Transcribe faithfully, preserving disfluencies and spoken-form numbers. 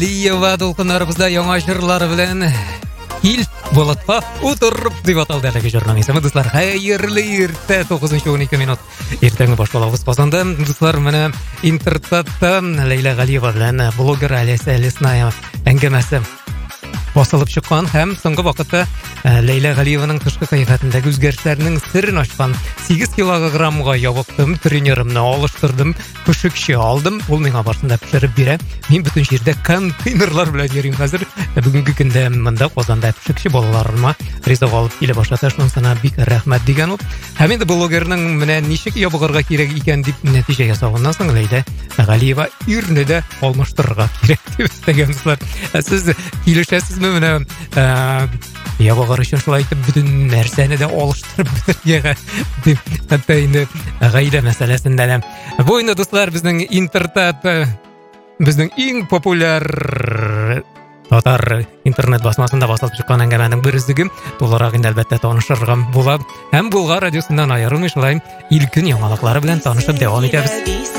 Диява долқынарыбызда яңа жырлары белән ил болатқа утырып дип аталды әлеге жырның исеме. Дуслар, хәерле иртә, тугызынчы он ике минут. Иртәнге башкалабыз Казанда. Дуслар, менә интернетта Ләйлә Галиева белән блогер Алиса Лесная әңгәмәсе басылып чыккан һәм соңгы вакытта Ләйлә Галиеваның тышкы кыяфәтендәге үзгәрешләрнең сырын ачкан. сигез килограммга ябыктым, тренерымны алыштырдым, пешекче алдым. Ул миңа барсында пешереп бирә. Мин бөтен җирдә контейнерлар белән йөрим хәзер. Бүгенге көндә монда Казанда пешекче балаларыма ризык алып килә башлады. Шуның сана бик рәхмәт дигән ул. Һәм инде блогерның менә ничек ябыгырга кирәк икән дип нәтиҗә ясагыннан соң Ләйлә Галиева ирне дә алмаштырырга кирәк дип дигәнсезләр. Сез килешәсезме менә ябыгыр өчен шулай итеп бөтен нәрсәне дә алыштырып бетерергә дип хәтта инде гаилә мәсьәләсендә дә. Бу инде дуслар безнең интернет безнең иң популяр татар интернет басмасында басылып чыккан әңгәмәнең бер үзлеге. Тулырак инде әлбәттә танышырга була. Һәм Булгар радиосыннан аерылмый шулай ил көн яңалыклары белән танышып дәвам итәбез.